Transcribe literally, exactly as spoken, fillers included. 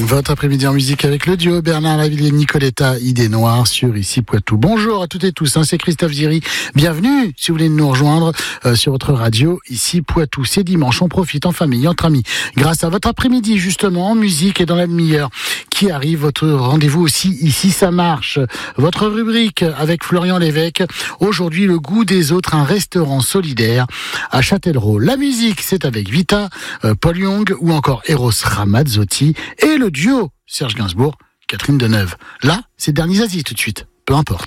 Votre après-midi en musique avec le duo Bernard Lavilliers, Nicoletta Idée Noire sur Ici Poitou. Bonjour à toutes et tous, hein, c'est Christophe Ziri. Bienvenue si vous voulez nous rejoindre euh, sur votre radio Ici Poitou. C'est dimanche, on profite en famille, entre amis. Grâce à votre après-midi justement en musique et dans la demi-heure qui arrive, votre rendez-vous aussi Ici ça marche. Votre rubrique avec Florian Lévesque. Aujourd'hui le goût des autres, un restaurant solidaire à Châtellerault. La musique c'est avec Vita, euh, Paul Young ou encore Eros Ramazzotti et le duo Serge Gainsbourg, Catherine Deneuve. Là, c'est Dernier Aziz tout de suite, peu importe.